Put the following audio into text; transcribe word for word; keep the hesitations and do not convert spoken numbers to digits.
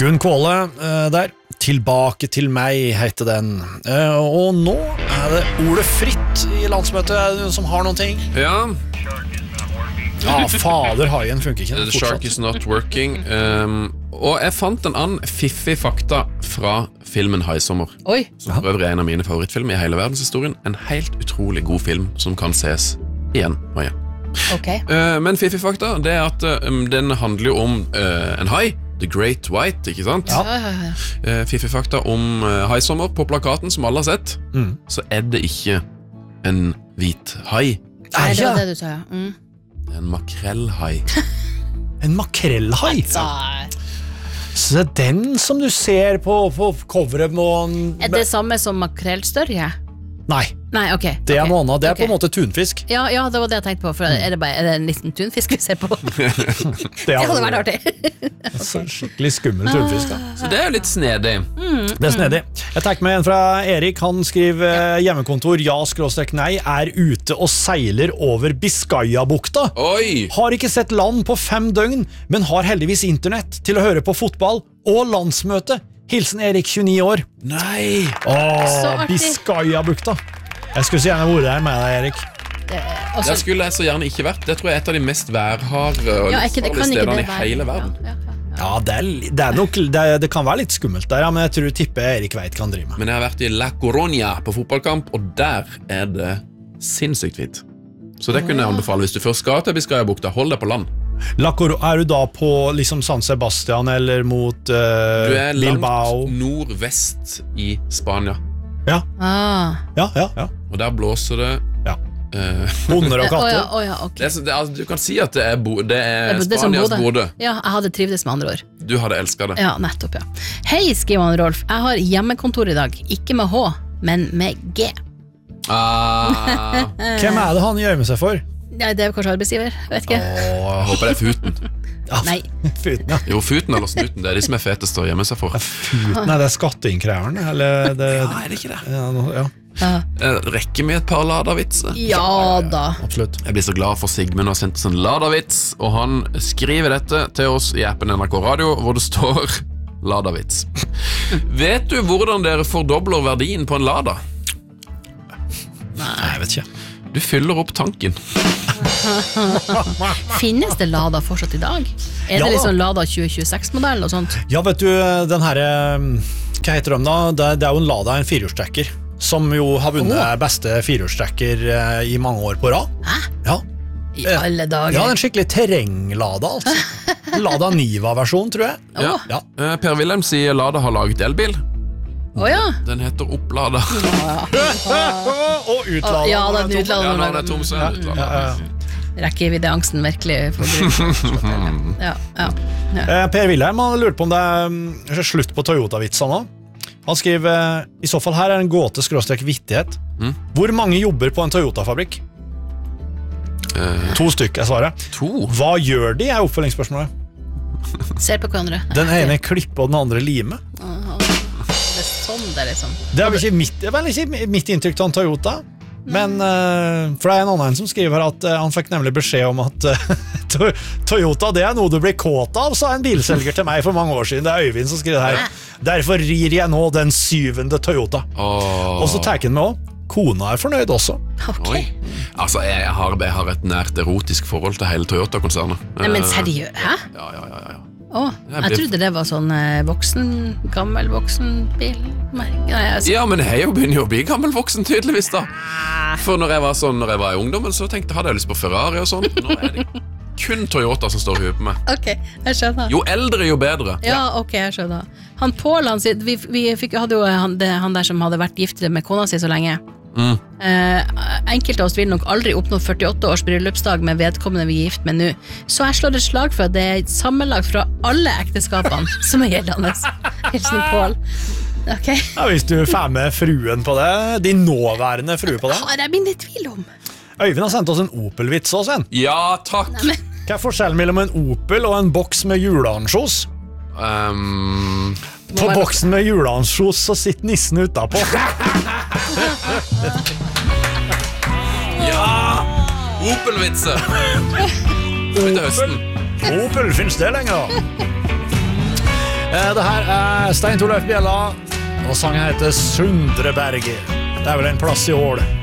Gunn Kvåle uh, der. Tilbake til meg heter den. Uh, og nå er det ordet fritt i landsmøtet. Er det noen som har noen ting? Ja. Ja, fader, haien funker ikke. The shark is not working. Um, og jeg fant en annen fiffig fakta fra filmen Haisommer. Oi. Som for øvrig er en av mine favorittfilmer i hele verdenshistorien. En helt utrolig god film som kan ses igjen og igjen. Ok. Uh, men fiffig fakta, det er at um, den handler jo om uh, en hai. The Great White, ikke sant? Ja, ja, ja. Uh, fiffig fakta om uh, haisommer. På plakaten som alle har sett, mm. så er det ikke en hvit hai. Nei, det var det du sa, ja. Mm. En makrellhai. En makrellhai? Altså. Så det er den som du ser på, på coveret med... Er det samme som makrellstørje? Nei. Nei, ok. Det er okay. noe annet, det er okay. på en måte tunfisk. Ja, ja, det var det jeg tenkte på, for er det, bare, er det en liten tunfisk vi ser på? det, det hadde vært artig. okay. Skikkelig skummel tunfisk da. Så det er jo litt snedig. Mm. Det er snedig. Jeg tenker med en fra Erik, han skriver hjemmekontor, ja, skråstrek nei, er ute og seiler over Biscaya-bukta. Oi! Har ikke sett land på fem døgn, men har heldigvis internett til å høre på fotball og landsmøte. Hilsen Erik, tjueni år. Nei! Åh, Biscaya-bukta. Jeg skulle så gjerne vært der med deg, Erik. Det, også, det skulle jeg så gjerne ikke vært. Det tror jeg er et av de mest værharde og ja, ikke, farlige stedene i hele verden. Ja, ja, ja. Ja, det, er, det, er nok, det, er, det kan være litt skummelt der, ja, men jeg tror tipper Erik vet hva han driver med. Men jeg har vært i La Coruña på fotballkamp, og der er det sinnssykt fint. Så det kunne jeg anbefale hvis du først skal til Biscaya-bukta. Hold deg på land. La Cor- er du da på liksom San Sebastian eller mot uh, Du er Bilbao? langt nordvest i Spania. Ja. Ah. Ja, ja, ja. Og der blåser det ja. uh, Hunder og katter. Oh, ja, oh, ja, okay. det er, det er, Du kan si at det er, bo, det er det er Spanias Bodø. Ja, jeg hadde trivdes med andre år. Du hadde elsket det. Ja, nettopp, ja. Hei, skriver han Rolf. Jeg har hjemmekontor i dag. Ikke med H, men med G. Ah. Hvem er det han gjør med seg for? Nei, det er kanskje arbeidsgiver, vet ikke. Åh, jeg håper det er Futen. Ja, Nei. Futen, ja. Jo, Futen eller Snuten, det er de som er fetest å gjemme seg for. Futen, nei, det er skatteinnkræveren, eller det... Ja, er det ikke det? Ja, no, ja. Ja. Rekker vi et par Lada-vitser? Ja da. Absolutt. Jeg blir så glad for Sigmund har sendt oss en Lada-vits, og han skriver dette til oss i appen N R K Radio, hvor det står Lada-vits. Vet du hvordan dere fordobler verdien på en Lada? Nei, jeg vet ikke. Du fyller opp tanken. Finnes det Lada fortsatt i dag? Er Ja. det liksom Lada tjue tjueseks-modell og sånt? Ja, vet du, den her, hva heter de da? Det, det er jo en Lada, en firehjulstrekker, som jo har vunnet Åh. beste firehjulstrekker eh, i mange år på rad. Hæ? Ja. I alle dager. Ja, en skikkelig terrenglada, altså. Lada Niva-versjon, tror jeg. Ja. Ja. Eh, Per Wilhelm sier Lada har laget elbil. Åja. Den heter Opplada. Og utlada. Ja, den utlada. Ja, når den er tom, så er den Ja, utlada. ja, ja. Rekkeviddeangsten virkelig for bruk. Ja, ja, ja. Eh, Per Wilhelm han lurte på om det er mm, slutt på Toyota-vitser nå. Han skriver eh, i så fall her er en gåte skråstrek vittighet. Mm. Hvor mange jobber på en Toyota-fabrikk? Eh, To stykker, jeg svarer. to? Hva gjør de, er oppfølgingsspørsmålet. Ser på hverandre. Den ene klipper og den andre limer. Det er sånn det er liksom. Det er vel ikke mitt, det er vel ikke mitt inntrykk av en Toyota. Men, eh, for det er en annen som skriver at eh, han fikk nemlig beskjed om at eh, to- Toyota, det er noe du blir kåt av, sa en bilselger til meg for mange år siden. Det er Øyvind som skriver her. Derfor rir jeg nå den syvende Toyota. Åh. Og så tar han med også. Kona er fornøyd også. Ok. Oi. Altså, jeg har, jeg har et nært erotisk forhold til hele Toyota-konsernet. Nei, men Eh, seriøst, hæ? Ja, ja, ja, ja. Åh, Jeg jeg blir- trodde det var sånn eh, voksen, gammel voksenbil. Nei, altså. Ja, men jeg jo begynner jo å bli gammel voksen tydeligvis da. For når jeg var sånn, når jeg var i ungdommen, så tenkte hadde jeg lyst på Ferrari og sånn. Nå er det kun Toyota som står i huet på meg. Ok, jeg skjønner. Jo eldre, jo bedre. Ja, ok, jeg skjønner. Han Paul, han, sier- vi, vi fikk, hadde jo han, det, han der som hadde vært gift med kona si så lenge. Mm. Eh, enkelte av oss vil nok aldri oppnå førtiåtte års bryllupsdag med vedkommende vi er gift med nå. Så jeg slår et slag for at det er sammenlagt fra alle ekteskapene som er gjeldende. Hilsen Paul. Ok. Ja, hvis du får med fruen på det, din nåværende frue på det. Har jeg mindre tvil om? Øyvind har sendt oss en Opel-vits også, en. Ja, takk. Nei, men, Hva er forskjellen mellom en Opel og en boks med juleansjos? Um, På være- boksen med juleansjos så sitter nissen utapå. ja! Opel-vitser. Til høsten. Opel finnes det lenger. Eh, Det her er Stein Torleif Bjella, og sangen heter Sundreberget. Det er vel en plass i Ål.